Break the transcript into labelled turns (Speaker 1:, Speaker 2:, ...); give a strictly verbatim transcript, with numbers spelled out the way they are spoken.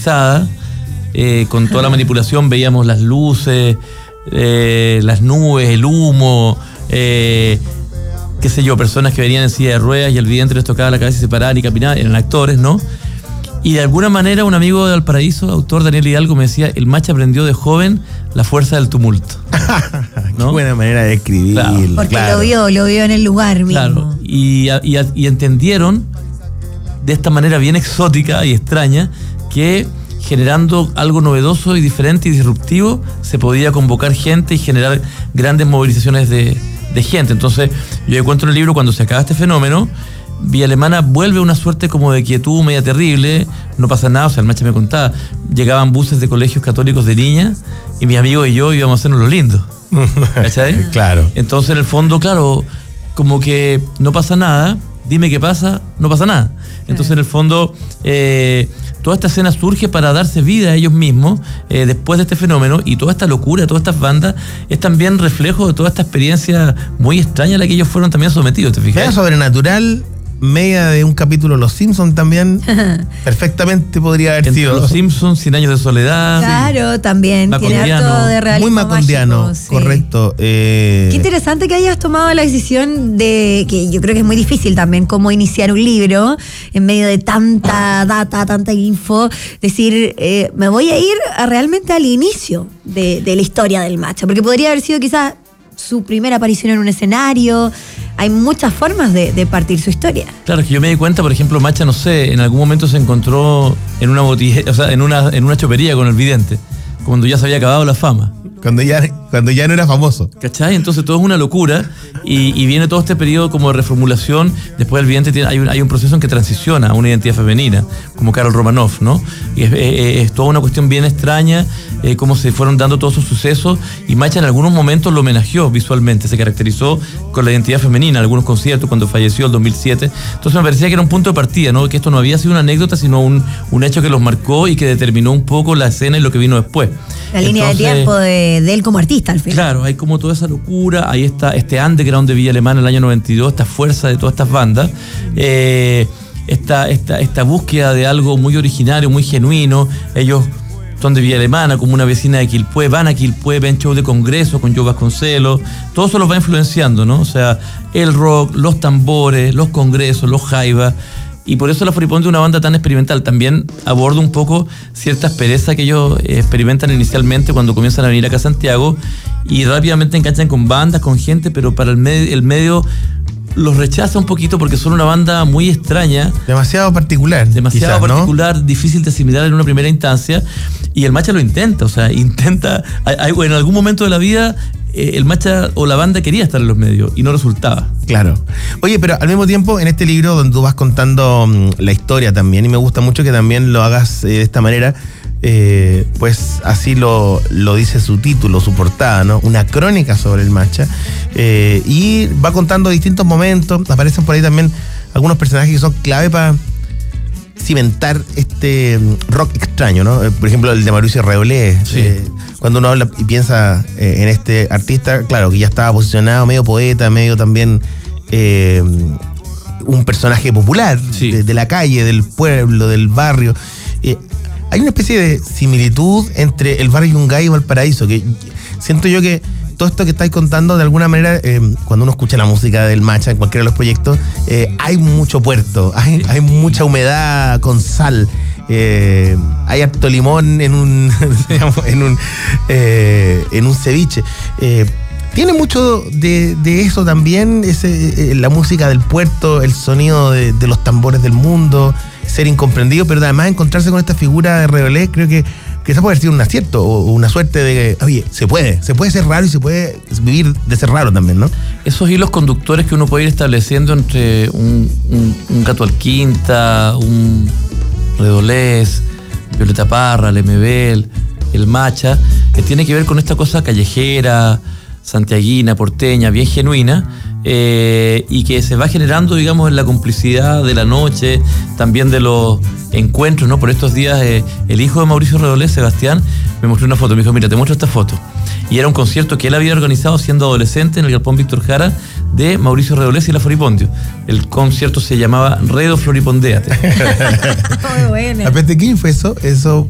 Speaker 1: televisada, eh, con toda la manipulación, veíamos las luces, eh, las nubes, el humo, eh, qué sé yo, personas que venían en silla de ruedas y el vidente les tocaba la cabeza y se paraban y caminaban, eran actores, ¿no? Y de alguna manera un amigo de Valparaíso, autor Daniel Hidalgo, me decía, el Macha aprendió de joven la fuerza del tumulto.
Speaker 2: ¿No? Qué buena manera de escribir.
Speaker 3: Claro. Porque claro. lo vio, lo vio en el lugar mismo.
Speaker 1: Claro, y, y, y entendieron de esta manera bien exótica y extraña que generando algo novedoso y diferente y disruptivo se podía convocar gente y generar grandes movilizaciones de, de gente. Entonces yo cuento en el libro, cuando se acaba este fenómeno, Villa Alemana vuelve una suerte como de quietud media terrible, no pasa nada, o sea, el Macha me contaba, llegaban buses de colegios católicos de niñas y mis amigos y yo íbamos a hacernos lo lindo. ¿Cachai?
Speaker 2: Claro.
Speaker 1: Entonces, en el fondo, claro, como que no pasa nada, dime qué pasa, no pasa nada. Entonces, en el fondo, eh, toda esta escena surge para darse vida a ellos mismos eh, después de este fenómeno, y toda esta locura, todas estas bandas, es también reflejo de toda esta experiencia muy extraña a la que ellos fueron también sometidos, ¿te fijas?
Speaker 2: Media sobrenatural, media de un capítulo de Los Simpsons también, perfectamente podría haber
Speaker 1: Entre
Speaker 2: sido.
Speaker 1: Los Simpsons, Cien años de soledad.
Speaker 3: Claro, sí. También. Tiene harto de realismo.
Speaker 2: Muy macondiano,
Speaker 3: mágico, sí.
Speaker 2: Correcto. Eh...
Speaker 3: Qué interesante que hayas tomado la decisión de, que yo creo que es muy difícil también, cómo iniciar un libro en medio de tanta data, tanta info, decir, eh, me voy a ir a realmente al inicio de, de la historia del Macha, porque podría haber sido quizás su primera aparición en un escenario. Hay muchas formas de, de partir su historia.
Speaker 1: Claro, es que yo me di cuenta, por ejemplo, Macha, no sé, en algún momento se encontró en una botella, o sea, en una, en una chopería con el vidente, cuando ya se había acabado la fama.
Speaker 2: Cuando ya, cuando ya no era famoso.
Speaker 1: ¿Cachai? Entonces todo es una locura y, y viene todo este periodo como de reformulación. Después el vidente tiene, hay, un, hay un proceso en que transiciona a una identidad femenina, como Karol Romanoff, ¿no? Y es, es, es toda una cuestión bien extraña, eh, cómo se fueron dando todos esos sucesos, y Macha en algunos momentos lo homenajeó visualmente, se caracterizó con la identidad femenina en algunos conciertos cuando falleció el dos mil siete. Entonces me parecía que era un punto de partida, ¿no? Que esto no había sido una anécdota, sino un, un hecho que los marcó y que determinó un poco la escena y lo que vino después.
Speaker 3: La Entonces, línea de tiempo de, de él como artista, al final.
Speaker 1: Claro, hay como toda esa locura, hay esta, este underground de Villa Alemana en el año noventa y dos, esta fuerza de todas estas bandas, eh, esta, esta, esta búsqueda de algo muy originario, muy genuino. Ellos son de Villa Alemana, como una vecina de Quilpué, van a Quilpué, ven show de congreso con Joe Vasconcelos, todo eso los va influenciando, ¿no? O sea, el rock, los tambores, los congresos, los jaivas. Y por eso la Floripondio es una banda tan experimental. También aborda un poco cierta aspereza que ellos experimentan inicialmente cuando comienzan a venir acá a Santiago, y rápidamente enganchan con bandas, con gente, pero para el medio, el medio los rechaza un poquito porque son una banda muy extraña.
Speaker 2: Demasiado particular.
Speaker 1: Demasiado
Speaker 2: quizás,
Speaker 1: particular, ¿no? Difícil de asimilar en una primera instancia. Y el Macha lo intenta, o sea, intenta. Hay, hay, en algún momento de la vida, eh, el Macha o la banda quería estar en los medios y no resultaba.
Speaker 2: Claro. Oye, pero al mismo tiempo, en este libro donde tú vas contando um, la historia también, y me gusta mucho que también lo hagas eh, de esta manera, eh, pues así lo, lo dice su título, su portada, ¿no? Una crónica sobre el Macha. Eh, y va contando distintos momentos. Aparecen por ahí también algunos personajes que son clave para cimentar este rock extraño, ¿no? Por ejemplo, el de Mauricio Reolé. Sí. Eh, cuando uno habla y piensa eh, en este artista, claro, que ya estaba posicionado, medio poeta, medio también eh, un personaje popular, sí, de, de la calle, del pueblo, del barrio. Eh, hay una especie de similitud entre el barrio Yungay y Valparaíso, que siento yo que todo esto que estáis contando, de alguna manera, eh, cuando uno escucha la música del Macha en cualquiera de los proyectos, eh, hay mucho puerto, hay, hay mucha humedad con sal, eh, hay harto limón en un, digamos, en un, eh, en un ceviche. Eh, tiene mucho de, de eso también, ese, eh, la música del puerto, el sonido de, de los tambores del mundo, ser incomprendido, pero además encontrarse con esta figura de Reolé, creo que que esa puede ser un acierto o una suerte de que, oye, se puede, se puede ser raro y se puede vivir de ser raro también, ¿no?
Speaker 1: Esos hilos conductores que uno puede ir estableciendo entre un, un, un Gato Alquinta, un Redolés, Violeta Parra, Lemebel, el Macha, que tiene que ver con esta cosa callejera, santiaguina, porteña, bien genuina, eh, y que se va generando, digamos, en la complicidad de la noche, también de los encuentros, ¿no? Por estos días, eh, el hijo de Mauricio Redolés, Sebastián, me mostró una foto, me dijo, mira, te muestro esta foto. Y era un concierto que él había organizado siendo adolescente en el Galpón Víctor Jara de Mauricio Redolés y la Floripondio. El concierto se llamaba Redo Floripondéate.
Speaker 3: Muy bueno.
Speaker 2: ¿A quién fue eso? Eso